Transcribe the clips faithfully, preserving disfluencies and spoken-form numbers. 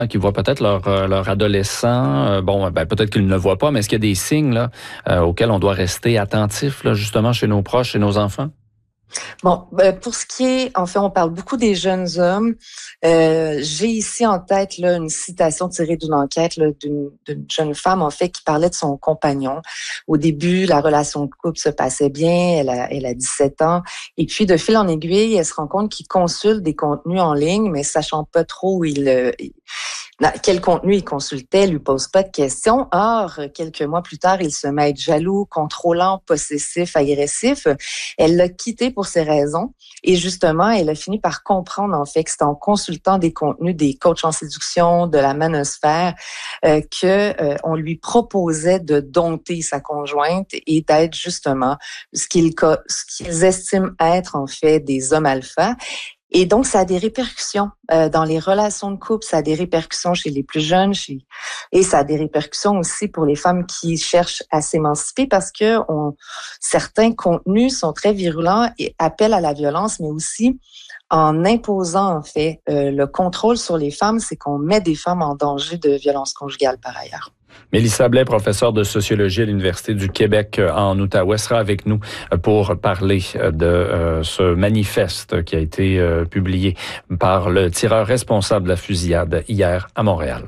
qui voient peut-être leur, euh, leur adolescent, euh, bon, ben, peut-être qu'ils ne le voient pas, mais est-ce qu'il y a des signes là, euh, auxquels on doit rester attentif, là, justement, chez nos proches, chez nos enfants? Bon, ben, pour ce qui est, en fait, on parle beaucoup des jeunes hommes. Euh, j'ai ici en tête là, une citation tirée d'une enquête là, d'une, d'une jeune femme, en fait, qui parlait de son compagnon. Au début, la relation de couple se passait bien, elle a, elle a dix-sept ans. Et puis, de fil en aiguille, elle se rend compte qu'il consulte des contenus en ligne, mais sachant pas trop où il... Euh, quel contenu il consultait, lui pose pas de questions. Or, quelques mois plus tard, il se met à être jaloux, contrôlant, possessif, agressif. Elle l'a quitté pour ces raisons. Et justement, elle a fini par comprendre, en fait, que c'est en consultant des contenus des coachs en séduction, de la manosphère, euh, que euh, on lui proposait de dompter sa conjointe et d'être justement ce qu'ils, ce qu'ils estiment être, en fait, des hommes alpha. Et donc, ça a des répercussions euh, dans les relations de couple, ça a des répercussions chez les plus jeunes, chez... et ça a des répercussions aussi pour les femmes qui cherchent à s'émanciper parce que on... certains contenus sont très virulents et appellent à la violence, mais aussi en imposant en fait euh, le contrôle sur les femmes, c'est qu'on met des femmes en danger de violence conjugale par ailleurs. Mélissa Blais, professeure de sociologie à l'Université du Québec en Outaouais, sera avec nous pour parler de euh, ce manifeste qui a été euh, publié par le tireur responsable de la fusillade hier à Montréal.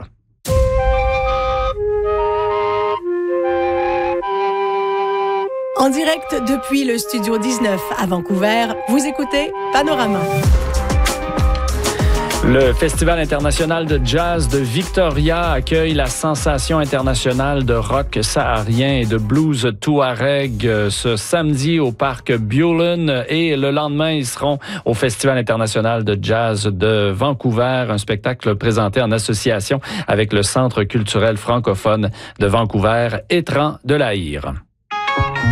En direct depuis le Studio dix-neuf à Vancouver, vous écoutez Panorama. Le Festival international de jazz de Victoria accueille la sensation internationale de rock saharien et de blues touareg ce samedi au parc Buellen et le lendemain, ils seront au Festival international de jazz de Vancouver, un spectacle présenté en association avec le Centre culturel francophone de Vancouver, Étran de l'Aïr.